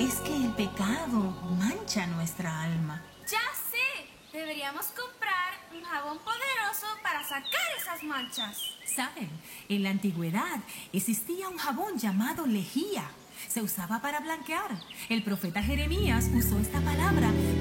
Es que el pecado mancha nuestra alma. Ya sé, deberíamos comprar un jabón poderoso para sacar esas manchas. ¿Saben? En la antigüedad existía un jabón llamado lejía. Se usaba para blanquear. El profeta Jeremías usó esta palabra